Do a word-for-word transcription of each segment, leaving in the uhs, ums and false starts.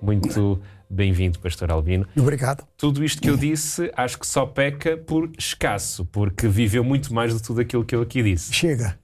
Muito bem-vindo, Pastor Albino. Obrigado. Tudo isto que eu disse, acho que só peca por escasso, porque viveu muito mais de tudo aquilo que eu aqui disse. Chega.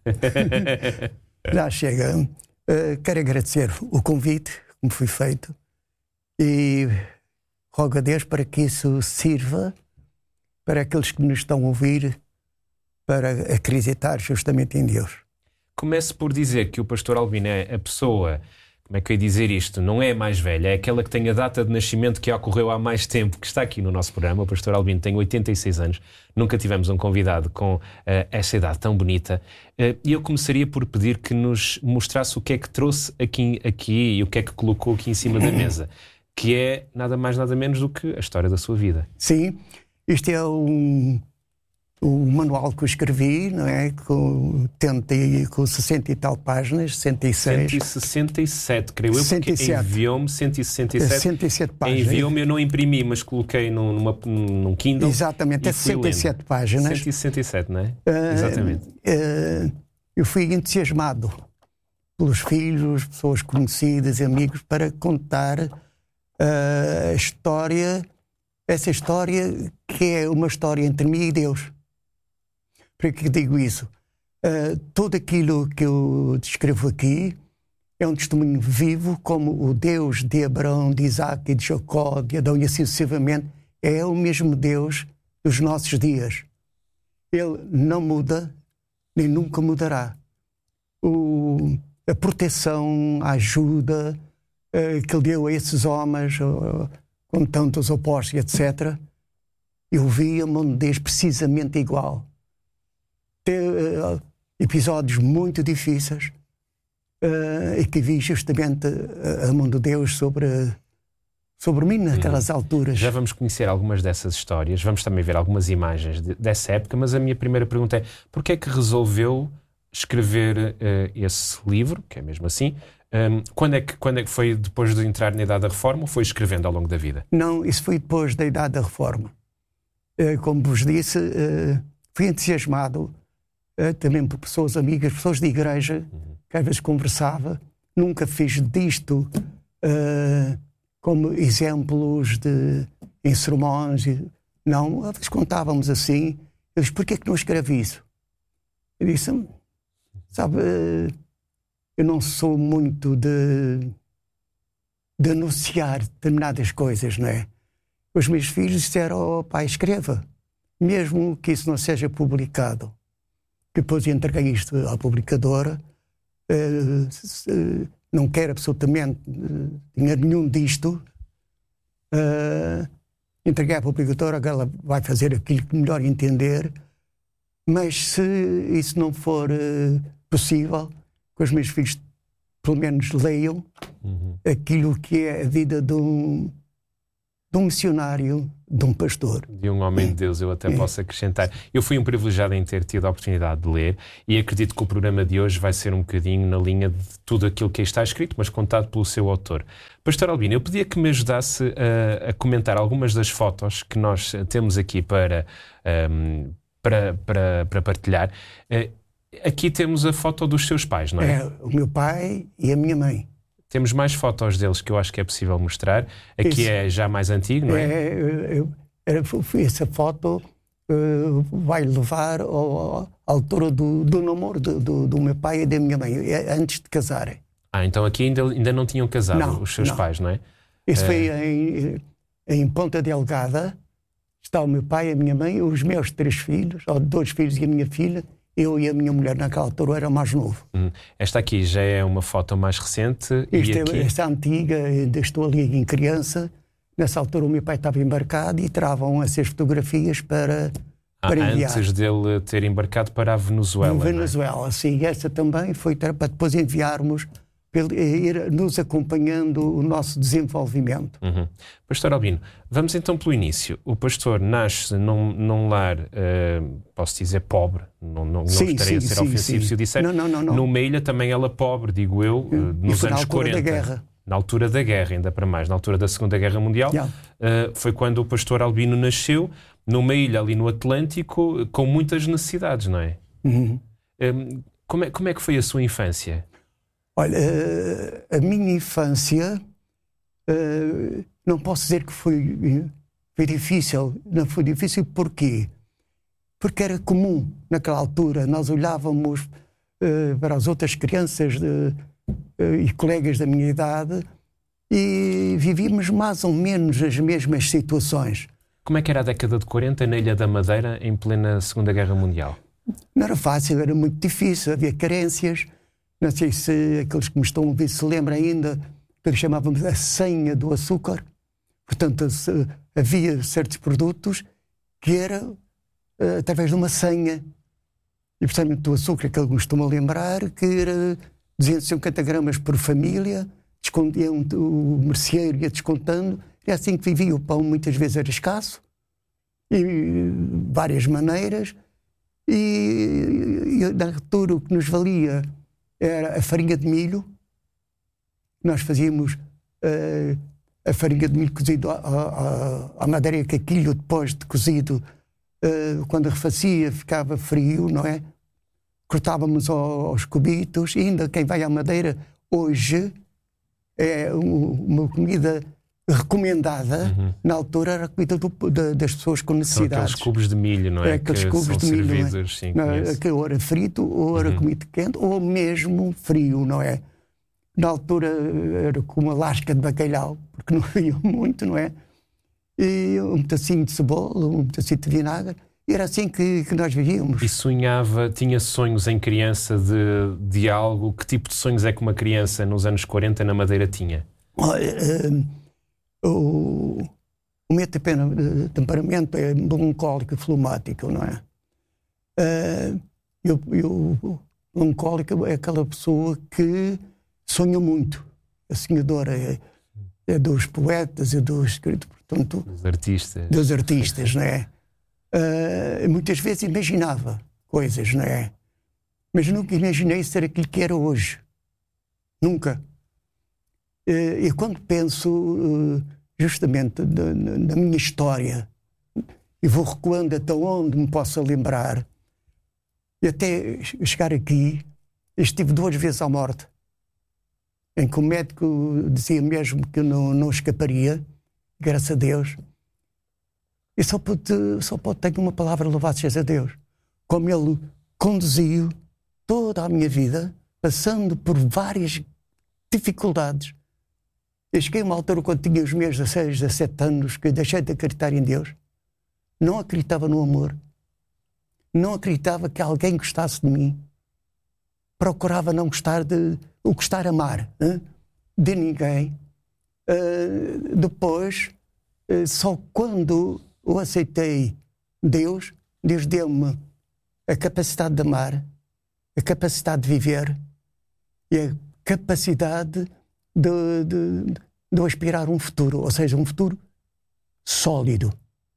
Já chega. Uh, quero agradecer o convite que me foi feito e rogo a Deus para que isso sirva para aqueles que nos estão a ouvir para acreditar justamente em Deus. Comece por dizer que o Pastor Albino é a pessoa, como é que eu ia dizer isto, não é a mais velha, é aquela que tem a data de nascimento que ocorreu há mais tempo, que está aqui no nosso programa. O Pastor Albino tem oitenta e seis anos, nunca tivemos um convidado com uh, essa idade tão bonita. Uh, e eu começaria por pedir que nos mostrasse o que é que trouxe aqui, aqui e o que é que colocou aqui em cima da mesa, que é nada mais nada menos do que a história da sua vida. Sim, isto é um... o manual que eu escrevi, não é? Com, tentei, com sessenta e tal páginas, sessenta e seis. cento e sessenta e sete, creio eu, porque sessenta e sete. enviou-me cento e sessenta e sete. sessenta e sete páginas. Enviou-me, eu não imprimi, mas coloquei num, numa, num Kindle. Exatamente, é sessenta e sete páginas. cento e sessenta e sete, não é? Uh, Exatamente. Uh, eu fui entusiasmado pelos filhos, pessoas conhecidas, amigos, para contar uh, a história, essa história que é uma história entre mim e Deus. Por que digo isso? Uh, tudo aquilo que eu descrevo aqui é um testemunho vivo, como o Deus de Abraão, de Isaac e de Jacó, de Adão e assim sucessivamente, é o mesmo Deus dos nossos dias. Ele não muda, nem nunca mudará. O, a proteção, a ajuda uh, que ele deu a esses homens, uh, com tantos apóstolos, etcétera, eu vi a mão de Deus precisamente igual. Ter uh, episódios muito difíceis uh, e que vi justamente a, a mão de Deus sobre, sobre mim naquelas hum. alturas. Já vamos conhecer algumas dessas histórias, vamos também ver algumas imagens de, dessa época, mas a minha primeira pergunta é: porquê é que resolveu escrever uh, esse livro, que é mesmo assim? Um, quando, é que, quando é que foi depois de entrar na Idade da Reforma ou foi escrevendo ao longo da vida? Não, isso foi depois da Idade da Reforma. Uh, como vos disse, uh, fui entusiasmado Uh, também por pessoas amigas, pessoas de igreja, uhum. que às vezes conversava. Nunca fiz disto uh, como exemplos de, em sermões. Não, às vezes contávamos assim. Eu disse: porquê que não escreve isso? Eu disse: sabe, uh, eu não sou muito de, de anunciar determinadas coisas, não é? Os meus filhos disseram: oh, pai, escreva, mesmo que isso não seja publicado. Depois entreguei isto à publicadora, uh, uh, não quero absolutamente uh, dinheiro nenhum disto, uh, entreguei à publicadora, ela vai fazer aquilo que melhor entender, mas se isso não for uh, possível, que os meus filhos pelo menos leiam uhum. aquilo que é a vida de um, de um missionário, de um pastor. De um homem de Deus, eu até é. posso acrescentar. Eu fui um privilegiado em ter tido a oportunidade de ler e acredito que o programa de hoje vai ser um bocadinho na linha de tudo aquilo que aí está escrito, mas contado pelo seu autor. Pastor Albino, eu pedia que me ajudasse a, a comentar algumas das fotos que nós temos aqui para, um, para, para, para partilhar. Aqui temos a foto dos seus pais, não é? É, o meu pai e a minha mãe. Temos mais fotos deles que eu acho que é possível mostrar. Aqui Isso. é já mais antigo, não é? é eu, eu, essa foto uh, vai levar ao, à altura do, do namoro do, do, do meu pai e da minha mãe, antes de casarem. Ah, então aqui ainda, ainda não tinham casado não, os seus não. pais, não é? Isso é... foi em, em Ponta Delgada. Está o meu pai, a minha mãe, os meus três filhos, ou dois filhos e a minha filha. Eu e a minha mulher naquela altura era mais novo. Hum. Esta aqui já é uma foto mais recente. Esta, e aqui... esta antiga, ainda estou ali em criança. Nessa altura o meu pai estava embarcado e travam essas fotografias para, ah, para enviar. Antes dele ter embarcado para a Venezuela. Na Venezuela, é? Sim. Essa também foi para depois enviarmos, para ir nos acompanhando o nosso desenvolvimento. Uhum. Pastor Albino, vamos então pelo início. O pastor nasce num, num lar, uh, posso dizer, pobre. Não, não, sim, não estarei sim, a ser sim, ofensivo sim. se eu disser. Não, não, não, não. Numa ilha também ela pobre, digo eu, uh, nos anos quarenta. Da guerra. Na altura da guerra, ainda para mais. Na altura da Segunda Guerra Mundial. Yeah. Uh, foi quando o pastor Albino nasceu, numa ilha ali no Atlântico, com muitas necessidades, não é? Uhum. Um, como é, como é que foi a sua infância? Olha, a minha infância Uh, não posso dizer que foi, foi difícil. Não foi difícil porquê? Porque era comum naquela altura. Nós olhávamos uh, para as outras crianças de, uh, e colegas da minha idade e vivíamos mais ou menos as mesmas situações. Como é que era a década de quarenta na Ilha da Madeira, em plena Segunda Guerra Mundial? Não era fácil, era muito difícil, havia carências. Não sei se aqueles que me estão a ouvir se lembram ainda, que chamávamos a senha do açúcar. Portanto, havia certos produtos que era uh, através de uma senha. E, precisamente, do açúcar, que alguns estão a lembrar, que era duzentos e cinquenta gramas por família, descontiam, o merceeiro ia descontando. É assim que vivia. O pão muitas vezes era escasso, e várias maneiras. E, e na altura o que nos valia era a farinha de milho. Nós fazíamos uh, a farinha de milho cozido à madeira, que aquilo depois de cozido, uh, quando arrefecia, ficava frio, não é? Cortávamos aos cubitos. E ainda quem vai à Madeira hoje é uma comida recomendada. Uhum. Na altura era a comida do, da, das pessoas com necessidades. São aqueles cubos de milho, não é? é aqueles que cubos são de milho, servidos, não é? Sim, que ou era frito, ou era uhum. comido quente, ou mesmo frio, não é? Na altura era com uma lasca de bacalhau, porque não havia muito, não é? E um pedacinho de cebola, um pedacinho de vinagre. E era assim que, que nós vivíamos. E sonhava, tinha sonhos em criança de, de algo? Que tipo de sonhos é que uma criança nos anos quarenta na Madeira tinha? Olha, uh, o, o meu temperamento é melancólico e flumático, não é? Uh, eu, eu, melancólico é aquela pessoa que sonha muito. A sonhadora é, é dos poetas e dos, portanto, dos artistas. Dos artistas, não é? Uh, muitas vezes imaginava coisas, não é? Mas nunca imaginei ser aquilo que era hoje. Nunca. Uh, e quando penso uh, justamente na, na minha história, e vou recuando até onde me possa lembrar, e até chegar aqui, estive duas vezes à morte, em que o médico dizia mesmo que eu não, não escaparia, graças a Deus. E só pode, só pode ter uma palavra, louvado seja Deus. Como Ele conduziu toda a minha vida, passando por várias dificuldades. Eu cheguei a uma altura, quando tinha os meus dezasseis, dezessete anos, que deixei de acreditar em Deus. Não acreditava no amor. Não acreditava que alguém gostasse de mim. Procurava não gostar de... o gostar amar, hein? De ninguém. Uh, depois, uh, só quando eu aceitei Deus, Deus deu-me a capacidade de amar, a capacidade de viver e a capacidade de, de, de aspirar um futuro, ou seja, um futuro sólido.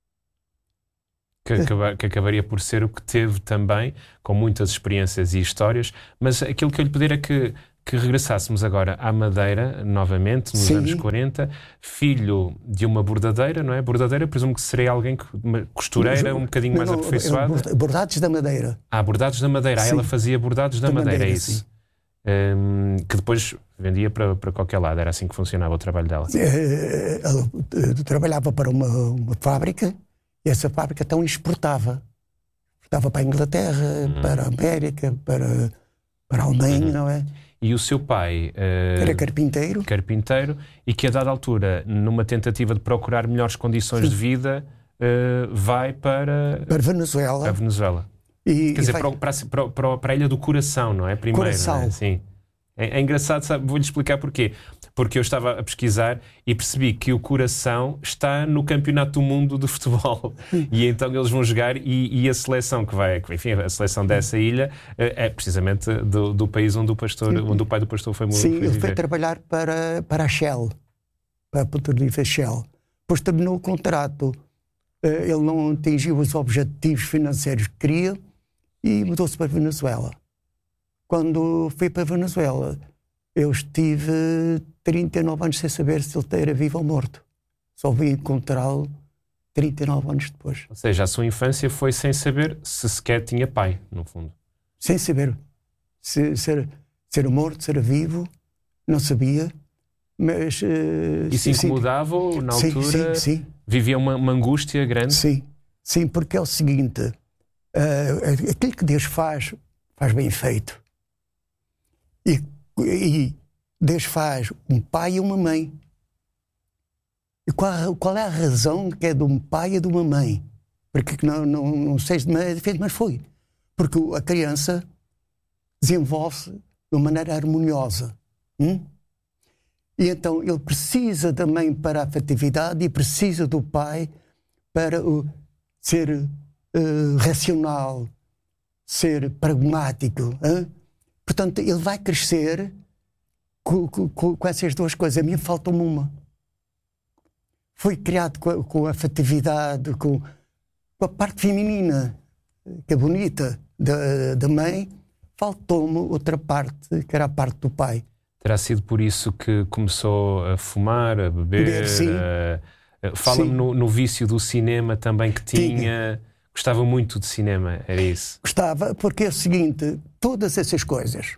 Que, acabar, que acabaria por ser o que teve também, com muitas experiências e histórias, mas aquilo que eu lhe pedir é que, que regressássemos agora à Madeira, novamente, nos Sim. anos quarenta, filho de uma bordadeira, não é? Bordadeira, presumo que seria alguém, que, uma costureira, um bocadinho não, mais não, aperfeiçoada. Bordados da Madeira. Ah, bordados da Madeira. Ah, ela fazia bordados da, da Madeira, Madeira, é isso? Um, que depois vendia para, para qualquer lado, era assim que funcionava o trabalho dela? Ela trabalhava para uma, uma fábrica, e essa fábrica então exportava. Exportava para a Inglaterra, hum. para a América, para, para a Alemanha, hum. não é? E o seu pai... Uh, era carpinteiro. Carpinteiro, e que a dada altura, numa tentativa de procurar melhores condições Sim. de vida, uh, vai para... Para Venezuela. Para a Venezuela. E, Quer dizer, vai... para, para, para, para a Ilha do Coração, não é? Primeiro, Coração. Não é? Sim. É, é engraçado, sabe? Vou-lhe explicar porquê. Porque eu estava a pesquisar e percebi que o Coração está no Campeonato do Mundo de Futebol. E então eles vão jogar e, e a seleção que vai... Enfim, a seleção dessa ilha é precisamente do, do país onde o, pastor, onde o pai do pastor foi morto. Sim, foi ele foi trabalhar para, para a Shell. Para a petrolífera Shell. Depois terminou o contrato. Ele não atingiu os objetivos financeiros que queria e mudou-se para a Venezuela. Quando fui para a Venezuela, eu estive trinta e nove anos sem saber se ele era vivo ou morto. Só vim encontrá-lo trinta e nove anos depois. Ou seja, a sua infância foi sem saber se sequer tinha pai, no fundo. Sem saber se, se, era, se era morto, se era vivo, não sabia. Mas, uh, Isso incomodava-o na sim, altura? Sim, sim. Vivia uma, uma angústia grande? Sim, sim, porque é o seguinte, uh, aquilo que Deus faz, faz bem feito. E, e Deus faz um pai e uma mãe. E qual, qual é a razão que é de um pai e de uma mãe? Porque não, não, não sei de maneira diferente, mas foi. Porque a criança desenvolve-se de uma maneira harmoniosa. Hum? E então ele precisa da mãe para a afetividade e precisa do pai para uh, ser uh, racional, ser pragmático. Hein? Portanto, ele vai crescer com, com, com essas duas coisas. A mim falta-me uma. Foi criado com a, com a afetividade, com, com a parte feminina, que é bonita, da, da mãe. Faltou-me outra parte, que era a parte do pai. Terá sido por isso que começou a fumar, a beber? Beber, sim. A... Fala-me no, no vício do cinema também que tinha. tinha. Gostava muito de cinema, era isso? Gostava, porque é o seguinte, todas essas coisas,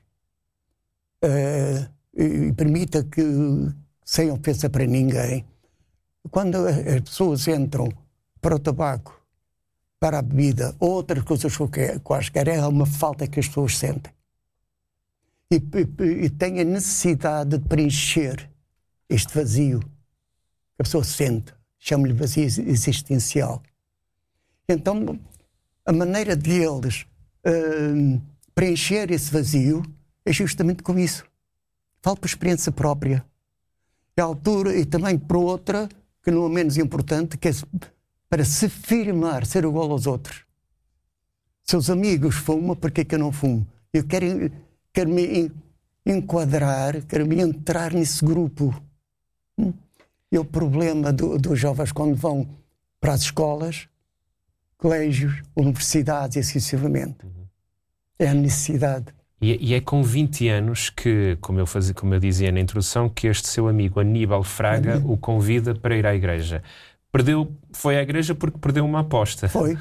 uh, e permita que, sem ofensa para ninguém, quando as pessoas entram para o tabaco, para a bebida, ou outras coisas quaisquer, é uma falta que as pessoas sentem. E, e, e têm a necessidade de preencher este vazio que a pessoa sente. Chamo-lhe vazio existencial. Então, a maneira de eles uh, preencher esse vazio é justamente com isso. Falo por experiência própria. É a altura, e também por outra, que não é menos importante, que é para se firmar, ser igual aos outros. Seus amigos fumam, porque é que eu não fumo? Eu quero, quero me enquadrar, quero me entrar nesse grupo. Hum? E o problema do, dos jovens quando vão para as escolas, colégios, universidades e assim sucessivamente. Uhum. É a necessidade. E, e é com vinte anos que, como eu, fazia, como eu dizia na introdução, que este seu amigo Aníbal Fraga uhum. o convida para ir à igreja. Perdeu, foi à igreja porque perdeu uma aposta. Foi.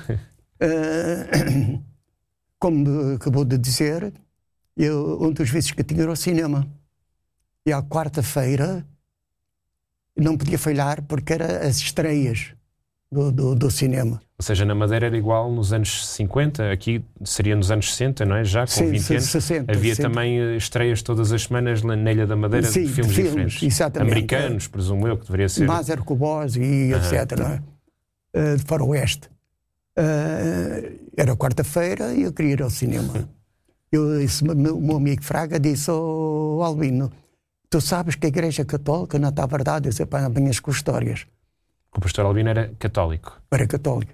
uh, como acabou de dizer, eu, um dos vícios que eu tinha era o cinema. E à quarta-feira não podia falhar porque era as estreias do, do, do cinema. Ou seja, na Madeira era igual nos anos cinquenta, aqui seria nos anos sessenta, não é? Já com Sim, vinte anos. sessenta, havia sessenta. também estreias todas as semanas na Ilha da Madeira. Sim, de filmes, de filmes diferentes. Exatamente. Americanos, presumo eu, que deveria ser. Maser Cobós e uhum. etcétera. Não é? Uh, de faroeste. Uh, era quarta-feira e eu queria ir ao cinema. Eu, esse, meu, meu amigo Fraga disse ao oh, Albino, tu sabes que a Igreja Católica não está a verdade? Eu disse, pá, não venhas com histórias. O pastor Albino era católico? Era católico.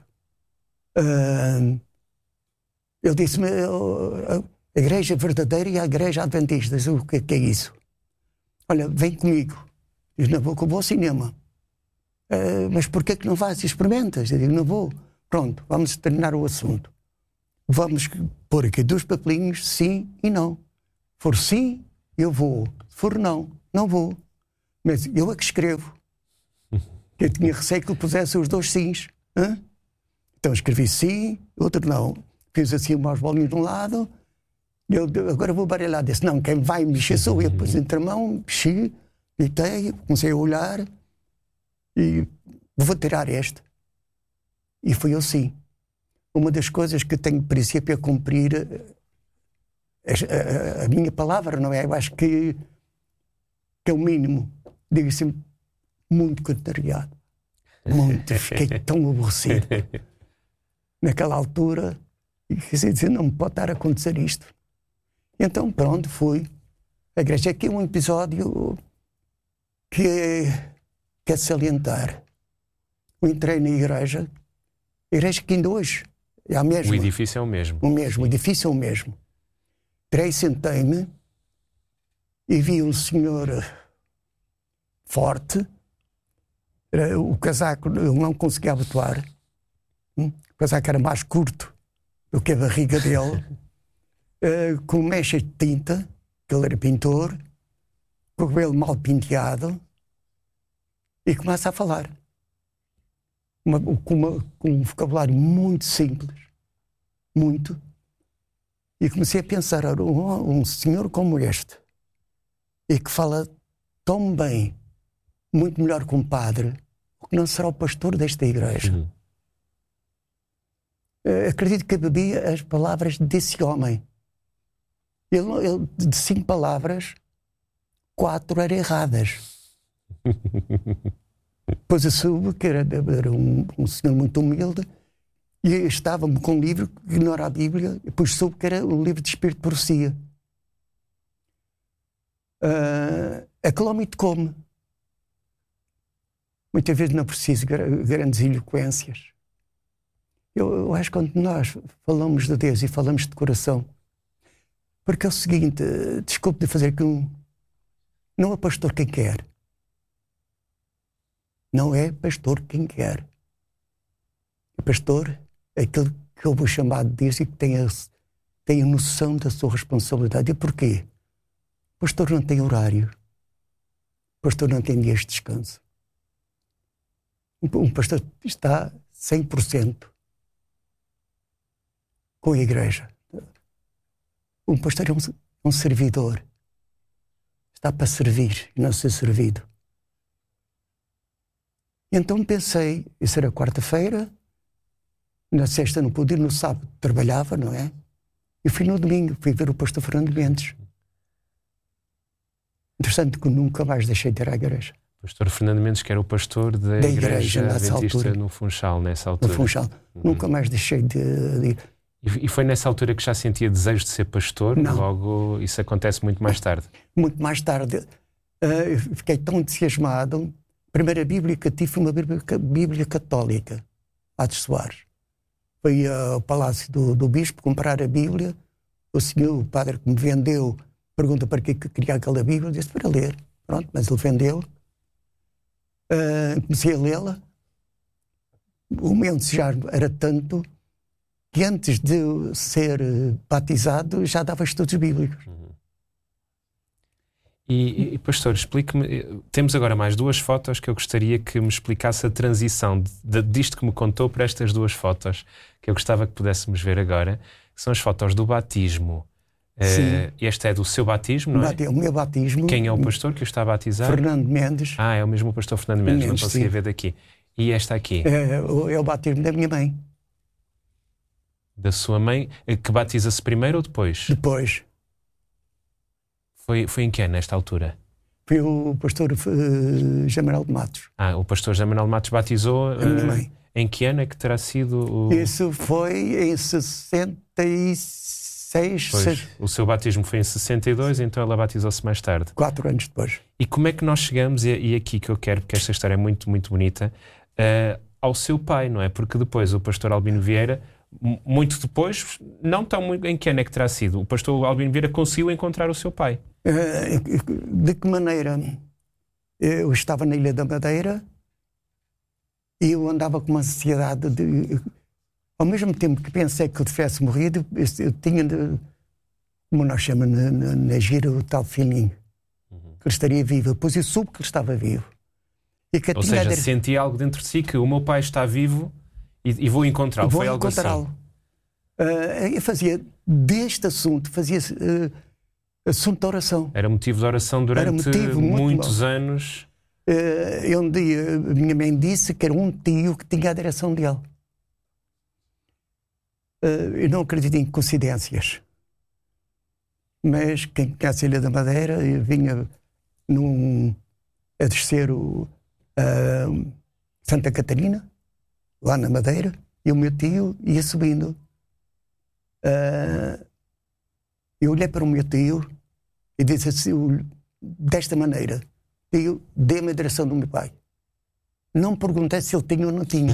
Uh, ele disse-me, a Igreja verdadeira e a Igreja Adventista. Eu disse, o que é, que é isso? Olha, vem comigo. Eu não vou, que eu vou ao cinema. Uh, mas porquê que não vais e experimentas? Eu digo, não vou. Pronto, vamos terminar o assunto. Vamos pôr aqui dois papelinhos, sim e não. Se for sim, eu vou. Se for não, não vou. Mas eu é que escrevo. Eu tinha receio que ele pusesse os dois sims. Hã? Então escrevi sim, outro não. Fiz assim umas bolinhas de um lado. Eu, agora vou baralhar. Disse, não, quem vai mexer sou eu. Pus entre a mão, mexi, deitei, comecei a olhar e vou tirar este. E foi eu sim. Uma das coisas que tenho princípio é cumprir a, a, a minha palavra, não é? Eu acho que, que é o mínimo. Digo assim, muito contrariado. Muito. Fiquei tão aborrecido. Naquela altura, e quer dizer, não me pode estar a acontecer isto. Então, pronto, fui. A igreja aqui é um episódio que é, que é salientar. Eu entrei na igreja, a igreja que ainda hoje é a mesma. O edifício é o mesmo. O mesmo, o edifício é o mesmo. Entrei, sentei-me e vi um senhor forte. O casaco eu não conseguia abotoar. O casaco era mais curto do que a barriga dele. uh, com mechas de tinta, que ele era pintor, com o cabelo mal penteado, e começa a falar. Uma, com, uma, com um vocabulário muito simples. Muito. E comecei a pensar, um, um senhor como este, e que fala tão bem, muito melhor que um padre, o que não será o pastor desta igreja. Uhum. Uh, acredito que bebia as palavras desse homem. Ele, ele, de cinco palavras, quatro eram erradas. Depois eu soube que era, era um, um senhor muito humilde e estava-me com um livro que não era a Bíblia, depois soube que era o livro de Espírito de Profecia. Uh, aquele homem tocou-me. Muitas vezes não preciso de grandes eloquências. Eu, eu acho que quando nós falamos de Deus e falamos de coração, porque é o seguinte, desculpe de fazer que um, não é pastor quem quer. Não é pastor quem quer. O pastor é aquele que eu vou chamar de Deus e que tem a, tem a noção da sua responsabilidade. E porquê? O pastor não tem horário. O pastor não tem dias de descanso. Um pastor está cem por cento com a igreja. Um pastor é um, um servidor. Está para servir e não ser servido. Então pensei, isso era quarta-feira, na sexta não pude ir, no sábado trabalhava, não é? E fui no domingo, fui ver o pastor Fernando Mendes. Interessante que nunca mais deixei de ir à igreja. O pastor Fernando Mendes, que era o pastor da, da igreja, igreja adventista no Funchal, nessa altura. No Funchal. Uhum. Nunca mais deixei de, de ir. E, e foi nessa altura que já sentia desejo de ser pastor? Não. Logo, isso acontece muito mais tarde? Muito mais tarde. Uh, fiquei tão entusiasmado. A primeira Bíblia que tive foi uma Bíblia, Bíblia católica, a de Soares. Fui ao palácio do, do bispo comprar a Bíblia. O senhor, o padre que me vendeu, pergunta para que queria aquela Bíblia. Eu disse para ler. Pronto, mas ele vendeu. Uh, comecei a lê-la. O meu entusiasmo era tanto que antes de ser batizado já dava estudos bíblicos. Uhum. E, e pastor, explique-me, temos agora mais duas fotos que eu gostaria que me explicasse a transição de, de, disto que me contou para estas duas fotos, que eu gostava que pudéssemos ver agora, que são as fotos do batismo. Uh, este é do seu batismo, não é? O meu batismo. Quem é o pastor que o está a batizar? Fernando Mendes. Ah, é o mesmo pastor Fernando Mendes, Mendes não conseguia sim. ver daqui. E esta aqui? É, é o batismo da minha mãe. Da sua mãe, que batiza-se primeiro ou depois? Depois. Foi, foi em que ano, nesta altura? Foi o pastor uh, Jamanuel de Matos. Ah, o pastor Jamanuel de Matos batizou... A minha uh, mãe. Em que ano é que terá sido o... Isso foi em sessenta e seis. Pois, se... O seu batismo foi em sessenta e dois, então ela batizou-se mais tarde. Quatro anos depois. E como é que nós chegamos, e, e aqui que eu quero, porque esta história é muito, muito bonita, uh, ao seu pai, não é? Porque depois o pastor Albino Vieira, muito depois, não tão muito, em que ano é que terá sido? O pastor Albino Vieira conseguiu encontrar o seu pai. Uh, de que maneira? Eu estava na Ilha da Madeira e eu andava com uma ansiedade de... Ao mesmo tempo que pensei que eu tivesse morrido, eu tinha, como nós chamamos na, na, na gira, o tal feeling, uhum. que ele estaria vivo. Depois eu soube que ele estava vivo. E que Ou seja, de... sentia algo dentro de si, que o meu pai está vivo e, e vou encontrá-lo. Vou Foi algo encontrá-lo. assim. Uh, eu fazia, deste assunto, fazia uh, assunto de oração. Era motivo de oração durante motivo, muitos anos. Uh, um dia, a minha mãe disse que era um tio que tinha a direção dele. Uh, eu não acredito em coincidências. Mas quem conhece a Ilha da Madeira, eu vinha num, a descer o, uh, Santa Catarina, lá na Madeira, e o meu tio ia subindo. Uh, eu olhei para o meu tio e disse assim, desta maneira: tio, dê-me a direção do meu pai. Não perguntei se ele tinha ou não tinha.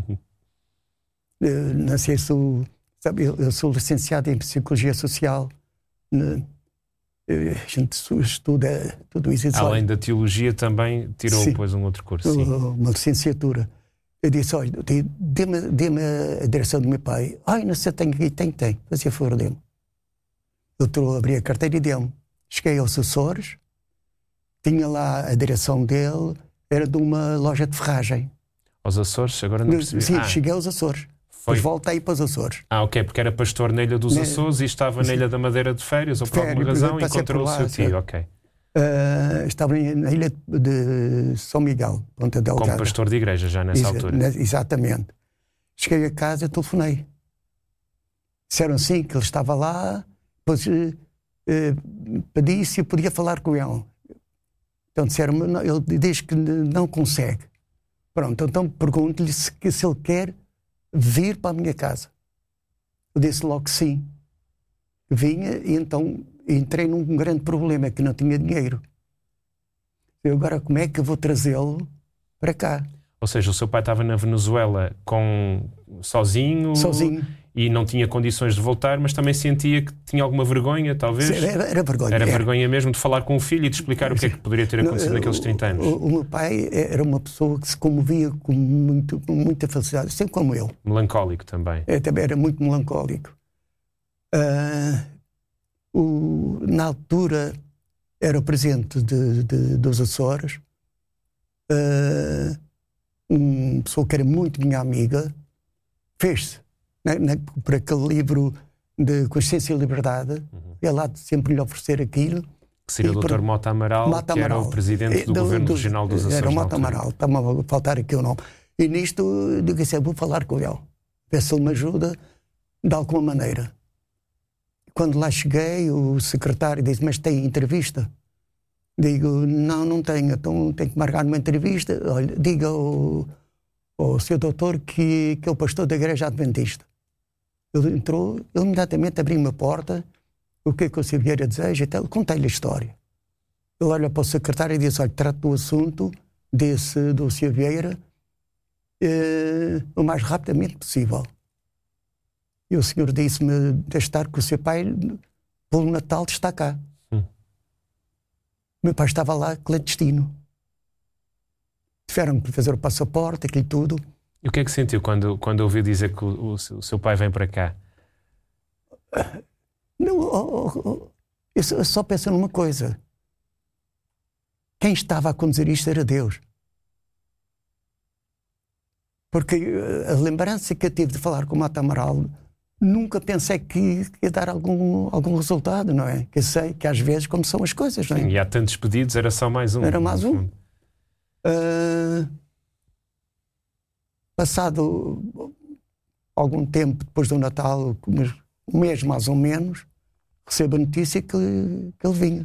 uh, não sei se eu, sabe, eu, eu sou licenciado em Psicologia Social. Uh, a gente estuda tudo isso. Além da teologia também tirou sim, depois um outro curso. Sim. Uma licenciatura. Eu disse, olha, dê-me, dê-me a direção do meu pai. Ai, não sei, tenho aqui, tem, tem. Fazia favor, dê-me. Eu trouxe, abri a carteira e dei-me. Cheguei aos Açores, tinha lá a direção dele, era de uma loja de ferragem. Aos Açores? Agora não percebi. Sim, ah, cheguei aos Açores. foi... Depois voltei para os Açores. Ah, ok, porque era pastor na Ilha dos na... Açores e estava na Ilha da Madeira de férias, ou por Férias, alguma razão encontrou o seu tio. Ok. Uh, estava na ilha de São Miguel, Ponta Delgada. Como pastor de igreja, já nessa Exa altura. Exatamente. Cheguei a casa e telefonei. Disseram sim, que ele estava lá, depois uh, uh, pedi se eu podia falar com ele. Então disseram-me, ele diz que não consegue. Pronto, então pergunto-lhe se, se ele quer vir para a minha casa. Eu disse logo que sim. Vinha e então entrei num grande problema, que não tinha dinheiro. Eu agora, como é que eu vou trazê-lo para cá? Ou seja, o seu pai estava na Venezuela com... sozinho, sozinho e não tinha condições de voltar, mas também sentia que tinha alguma vergonha, talvez? Era, era vergonha. Era era. vergonha mesmo de falar com o filho e de explicar o que é que poderia ter acontecido naqueles trinta anos. O, o meu pai era uma pessoa que se comovia com, muito, com muita facilidade, sempre como eu. Melancólico também. É, também era muito melancólico. Uh, o, na altura era o presidente de, de, dos Açores, uh, uma pessoa que era muito minha amiga, fez-se na, na, por aquele livro de Consciência e Liberdade, uhum. Ele lá sempre lhe oferecer aquilo. Que seria o doutor Mota Amaral, Mota que Amaral, era o presidente do, do Governo do, Regional dos Açores. Era o Mota Amaral, está-me a faltar aqui o nome. E nisto, eu digo assim, vou falar com ele, ver se ele me ajuda de alguma maneira. Quando lá cheguei, o secretário disse, mas tem entrevista? Digo, não, não tenho, então tenho que marcar uma entrevista. Olha, diga ao, ao seu doutor que, que é o pastor da Igreja Adventista. Ele entrou, ele imediatamente abriu uma porta, o que é que o senhor Vieira deseja, então, contei-lhe a história. Ele olha para o secretário e diz, olha, trate do assunto desse, do senhor Vieira eh, o mais rapidamente possível. E o senhor disse-me, deixe estar que o seu pai, pelo Natal, está cá. Hum. Meu pai estava lá, clandestino. Tiveram que fazer o passaporte, aquilo tudo. E o que é que sentiu quando, quando ouviu dizer que o, o, o seu pai vem para cá? Não, oh, oh, eu só penso numa coisa. Quem estava a conduzir isto era Deus. Porque a lembrança que eu tive de falar com o Mota Amaral, nunca pensei que ia dar algum, algum resultado, não é? Que eu sei que às vezes como são as coisas, não é? Sim, e há tantos pedidos, era só mais um. Era mais um. Uh, passado algum tempo depois do Natal, um mês mais ou menos, recebo a notícia que, que ele vinha.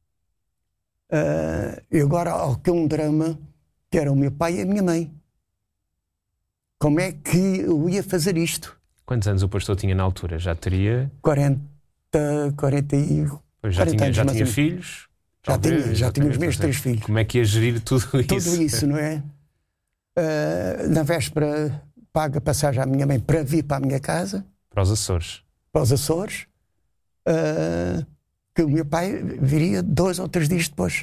Uh, e agora há aqui um drama, que era o meu pai e a minha mãe. Como é que eu ia fazer isto? Quantos anos o pastor tinha na altura? Já teria... quarenta, quarenta e... Pois já quarenta tinha, já anos, tinha mas... filhos? Já talvez, tinha, já tinha os meus três filhos. Como é que ia gerir tudo isso? Tudo isso, não é? Uh, na véspera, paga passagem à minha mãe para vir para a minha casa. Para os Açores. Para os Açores. Uh, que o meu pai viria dois ou três dias depois.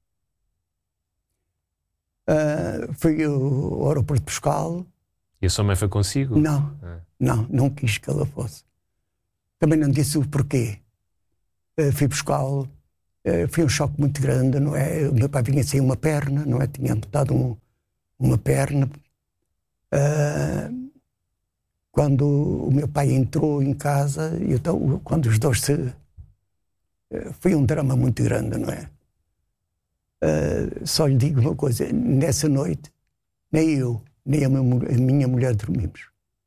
Uh, fui ao aeroporto buscá-lo. E a sua mãe foi consigo? Não, ah. não, não quis que ela fosse. Também não disse o porquê. Uh, fui buscá-lo. Uh, foi um choque muito grande, não é? O meu pai vinha sem uma perna, não é? Tinha amputado um, uma perna. Uh, quando o meu pai entrou em casa, então, quando os dois se... Uh, foi um drama muito grande, não é? Uh, só lhe digo uma coisa, nessa noite, nem eu, nem a minha, a minha mulher dormimos.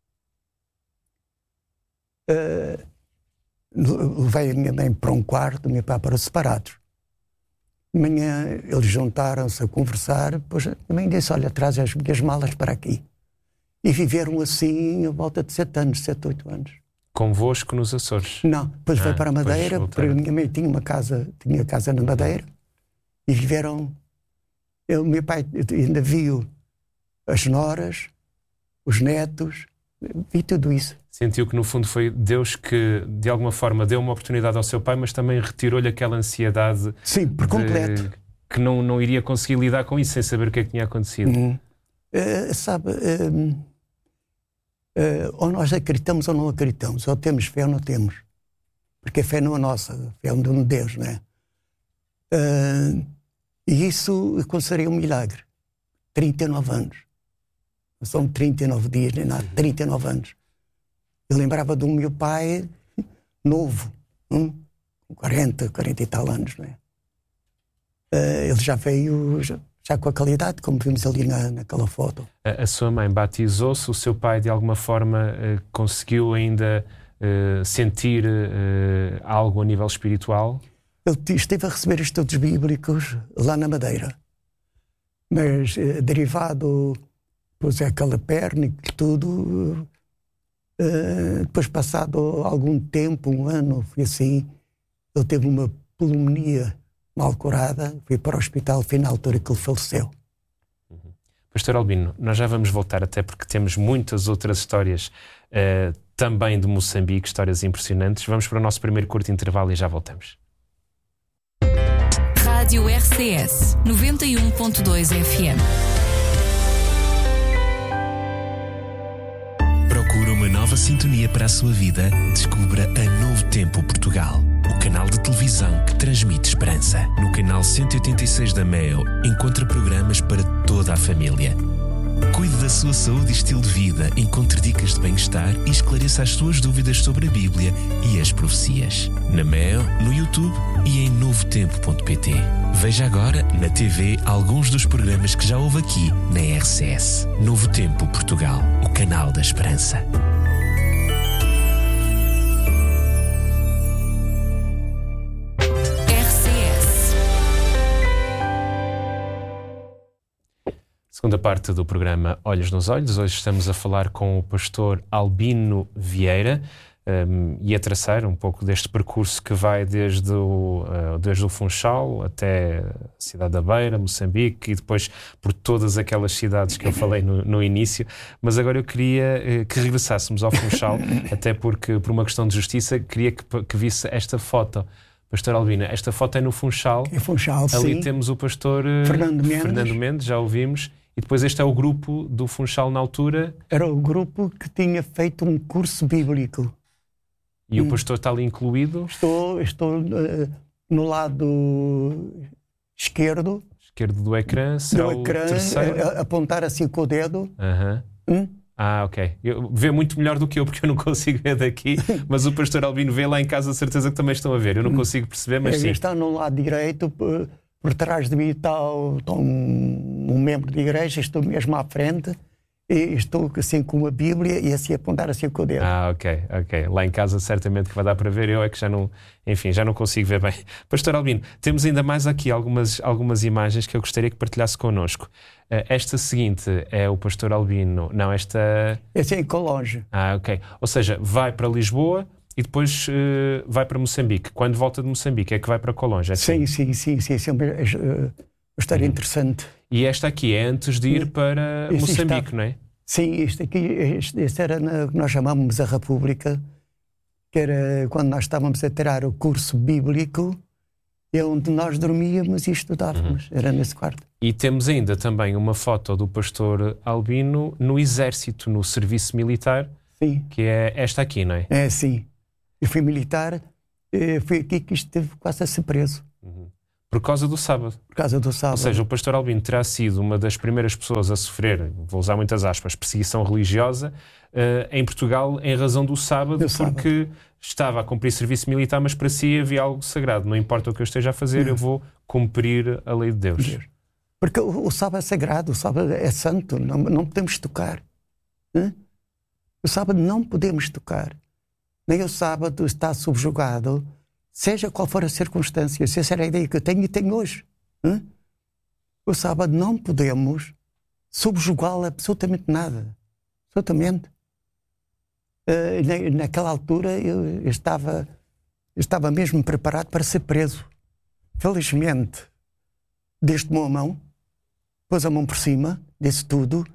Uh, levei a minha mãe para um quarto, o meu pai para separados. De manhã eles juntaram-se a conversar, depois a mãe disse, olha, traz as minhas malas para aqui. E viveram assim a volta de sete anos, sete, oito anos. Convosco nos Açores? Não, depois ah, veio para a Madeira, porque a minha mãe tinha uma casa, tinha casa na Madeira, e viveram... O meu pai ainda viu as noras, os netos, vi tudo isso. Sentiu que no fundo foi Deus que de alguma forma deu uma oportunidade ao seu pai, mas também retirou-lhe aquela ansiedade. Sim, por completo. Que não, não iria conseguir lidar com isso sem saber o que é que tinha acontecido. Hum. Uh, sabe, uh, uh, ou nós acreditamos ou não acreditamos, ou temos fé ou não temos. Porque a fé não é nossa, a fé é de Deus, não é? Uh, e isso eu consideraria um milagre. trinta e nove anos. Não são trinta e nove dias nem nada, trinta e nove anos. Eu lembrava do meu pai novo, hum? com quarenta, quarenta e tal anos, não é? Uh, ele já veio já, já com a qualidade, como vimos ali na, naquela foto. A, a sua mãe batizou-se, o seu pai de alguma forma uh, conseguiu ainda uh, sentir uh, algo a nível espiritual? Ele esteve a receber estudos bíblicos lá na Madeira, mas uh, derivado, pois é aquela perna e tudo, uh, uh, depois passado algum tempo, um ano, foi assim, ele teve uma pulmonia mal curada, foi para o hospital, foi na altura que ele faleceu. Uhum. Pastor Albino, nós já vamos voltar, até porque temos muitas outras histórias uh, também de Moçambique, histórias impressionantes. Vamos para o nosso primeiro curto intervalo e já voltamos. Rádio R C S noventa e um ponto dois F M. Procura uma nova sintonia para a sua vida? Descubra a Novo Tempo Portugal, o canal de televisão que transmite esperança. No canal cento e oitenta e seis da Meo, encontra programas para toda a família. Cuide da sua saúde e estilo de vida, encontre dicas de bem-estar e esclareça as suas dúvidas sobre a Bíblia e as profecias. Na Meo, no YouTube e em novo tempo ponto pt. Veja agora na T V alguns dos programas que já houve aqui na R C S. Novo Tempo Portugal, o canal da esperança. Segunda parte do programa Olhos nos Olhos. Hoje estamos a falar com o pastor Albino Vieira um, e a traçar um pouco deste percurso que vai desde o, uh, desde o Funchal até a cidade da Beira, Moçambique, e depois por todas aquelas cidades que eu falei no, no início. Mas agora eu queria uh, que regressássemos ao Funchal, até porque, por uma questão de justiça, queria que, que visse esta foto. Pastor Albino, esta foto é no Funchal. É Funchal, ali sim. Temos o pastor uh, Fernando Mendes. Fernando Mendes, já ouvimos. E depois este é o grupo do Funchal na altura. Era o grupo que tinha feito um curso bíblico. E hum. o pastor está ali incluído? Estou, estou uh, no lado esquerdo. Esquerdo do ecrã, será do ecrã, o terceiro? A, a apontar assim com o dedo. Uh-huh. Hum? Ah, ok. Eu, vê muito melhor do que eu, porque eu não consigo ver daqui, mas o pastor Albino vê lá em casa, certeza que também estão a ver. Eu não consigo perceber, mas é, sim. Está no lado direito, por, por trás de mim está, está um, um membro de igreja, estou mesmo à frente, e estou assim com a Bíblia e assim a apontar assim com o dedo. Ah, ok, ok. Lá em casa certamente que vai dar para ver, eu é que já não, enfim, já não consigo ver bem. Pastor Albino, temos ainda mais aqui algumas, algumas imagens que eu gostaria que partilhasse connosco. Uh, esta seguinte é o pastor Albino, não, esta... Esse é em Colonge. Ah, ok. Ou seja, vai para Lisboa e depois uh, vai para Moçambique. Quando volta de Moçambique é que vai para Colonge, é assim? Sim, sim, sim, sim, sim, é uma história hum. interessante. E esta aqui é antes de ir para este Moçambique, está... não é? Sim, este aqui, este, este era o que nós chamamos a República, que era quando nós estávamos a tirar o curso bíblico, é onde nós dormíamos e estudávamos, uhum. era nesse quarto. E temos ainda também uma foto do pastor Albino no exército, no serviço militar, sim. Que é esta aqui, não é? É, sim. Eu fui militar, foi aqui que esteve quase a ser preso. Uhum. Por causa do sábado. Por causa do sábado. Ou seja, o pastor Albino terá sido uma das primeiras pessoas a sofrer, vou usar muitas aspas, perseguição religiosa uh, em Portugal em razão do sábado, do porque sábado. Estava a cumprir serviço militar, mas para si havia algo sagrado. Não importa o que eu esteja a fazer, não. Eu vou cumprir a lei de Deus. Deus. Porque o, o sábado é sagrado, o sábado é santo, não, não podemos tocar. Né? O sábado não podemos tocar. Nem o sábado está subjugado, seja qual for a circunstância. Essa era a ideia que eu tenho e tenho hoje. Né? O sábado não podemos subjugá-lo a absolutamente nada. Absolutamente. Uh, na, naquela altura eu, eu, estava, eu estava mesmo preparado para ser preso. Felizmente, deste-me a mão, pôs a mão por cima, disse tudo,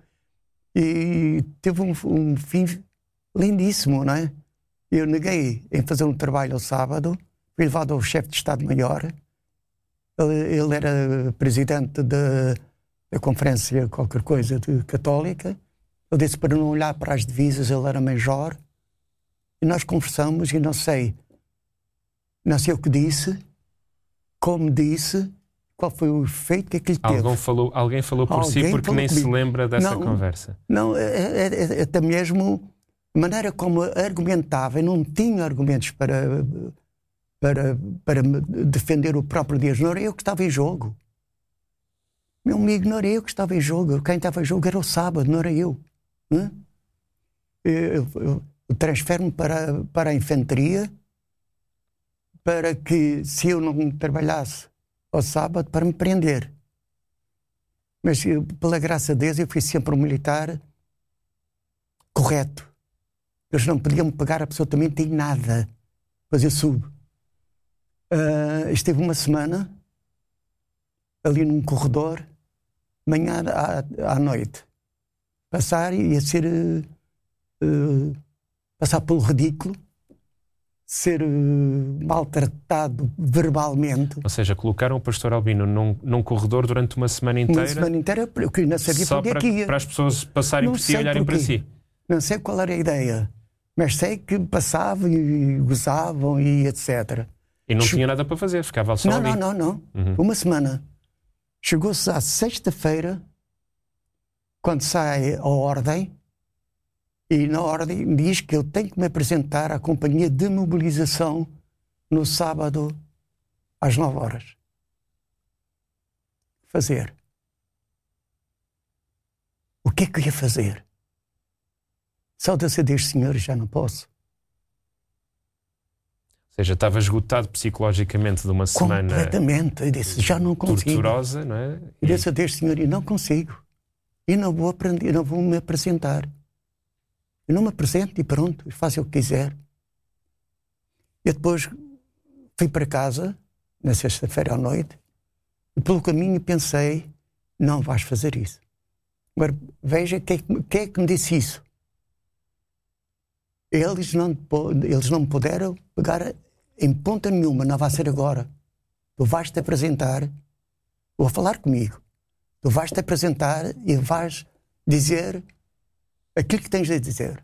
e teve um, um fim lindíssimo, não é? Eu neguei em fazer um trabalho ao sábado, fui levado ao chefe de Estado-Maior, ele, ele era presidente da, da conferência qualquer coisa de católica, ele disse para não olhar para as divisas, ele era major, e nós conversamos, e não sei, não sei o que disse, como disse, qual foi o efeito que aquilo teve. Alguém falou, alguém falou por alguém si porque nem comigo. Se lembra dessa não, conversa. Não, é, é, é, até mesmo a maneira como argumentava, eu não tinha argumentos para, para, para defender o próprio Deus, não era eu que estava em jogo. Meu amigo, não era eu que estava em jogo. Quem estava em jogo era o sábado, não era eu. Hã? Eu, eu, eu transfero-me para, para a infantaria para que, se eu não trabalhasse ao sábado, para me prender. Mas, eu, pela graça de Deus, eu fui sempre um militar correto. Eles não podiam me pagar absolutamente em nada. Mas eu subo. Uh, estive uma semana ali num corredor, manhã à, à noite. Passar e a ser... Uh, uh, passar pelo ridículo, ser uh, maltratado verbalmente. Ou seja, colocaram o pastor Albino num, num corredor durante uma semana inteira. Uma semana inteira, porque eu não sabia só para onde é que ia. Para as pessoas passarem não por si e olharem para si. Não sei qual era a ideia, mas sei que passavam e gozavam e etcétera. E não tinha nada para fazer, ficava só não, ali. Não, não, não. Uhum. Uma semana. Chegou-se à sexta-feira, quando sai a ordem, e na ordem diz que eu tenho que me apresentar à companhia de mobilização no sábado às nove horas. Fazer. O que é que eu ia fazer? Sauda-se a Deus, Senhor, já não posso. Ou seja, estava esgotado psicologicamente de uma semana... Completamente. Eu disse, já não consigo. Torturosa, não é? E disse a Deus, Senhor, eu não consigo. Eu não vou aprender, eu não vou me apresentar. Eu não me apresento e pronto, faço o que quiser. Eu depois fui para casa, na sexta-feira à noite, e pelo caminho pensei, não vais fazer isso. Agora, veja quem é que me disse isso. Eles não, eles não me puderam pegar em ponta nenhuma, não vai ser agora. Tu vais-te apresentar, vou falar comigo, tu vais-te apresentar e vais dizer aquilo que tens de dizer.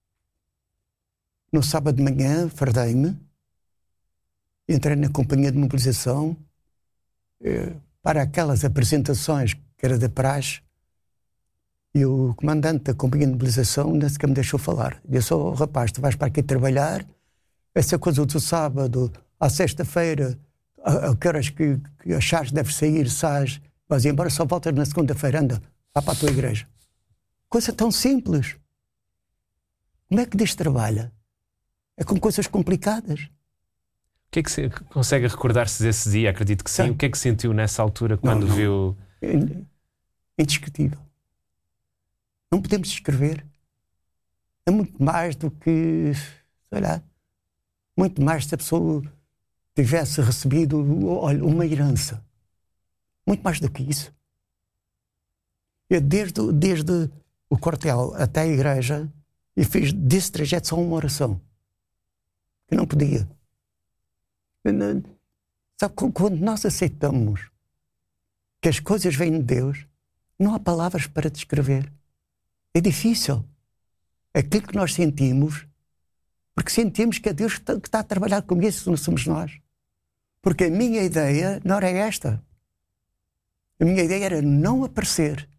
No sábado de manhã, fardei-me, entrei na companhia de mobilização eh, para aquelas apresentações que era da praxe, e o comandante da companhia de mobilização nem sequer me deixou falar. Disse, oh, rapaz, tu vais para aqui trabalhar, essa coisa do sábado à sexta-feira, a, a que horas que, que achares que deves sair, sais, vais embora, só voltas na segunda-feira, anda, vá para a tua igreja. Coisa tão simples. Como é que Deus trabalha? É com coisas complicadas. O que é que se, consegue recordar-se desse dia? Acredito que sim. sim. O que é que sentiu nessa altura quando não, não. viu... É indescritível. Não podemos descrever. É muito mais do que, sei lá, muito mais se a pessoa tivesse recebido, olha, uma herança. Muito mais do que isso. Eu, desde, desde o quartel até a igreja, eu fiz desse trajeto só uma oração. Eu não podia. Eu não, sabe, quando nós aceitamos que as coisas vêm de Deus, não há palavras para descrever. É difícil. Aquilo que nós sentimos, porque sentimos que é Deus que está, que está a trabalhar comigo, isso não somos nós. Porque a minha ideia não era esta. A minha ideia era não aparecer.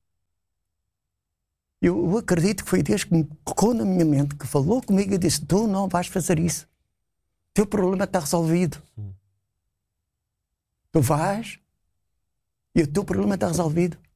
Eu, eu acredito que foi Deus que me colocou na minha mente, que falou comigo e disse, tu não vais fazer isso. O teu problema está resolvido. Hum. Tu vais e o teu problema está resolvido.